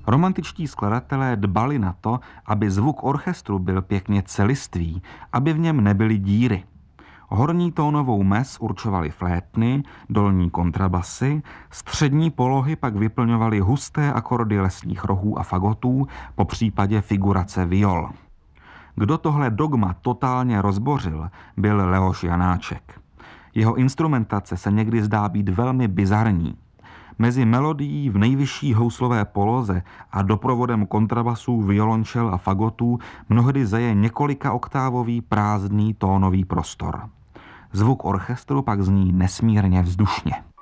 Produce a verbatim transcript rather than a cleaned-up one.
Romantičtí skladatelé dbali na to, aby zvuk orchestru byl pěkně celistvý, aby v něm nebyly díry. Horní tónovou mez určovaly flétny, dolní kontrabasy, střední polohy pak vyplňovaly husté akordy lesních rohů a fagotů, po případě figurace viol. Kdo tohle dogma totálně rozbořil, byl Leoš Janáček. Jeho instrumentace se někdy zdá být velmi bizarní. Mezi melodií v nejvyšší houslové poloze a doprovodem kontrabasů, violončel a fagotů mnohdy zaje několika oktávový prázdný tónový prostor. Zvuk orchestru pak zní nesmírně vzdušně.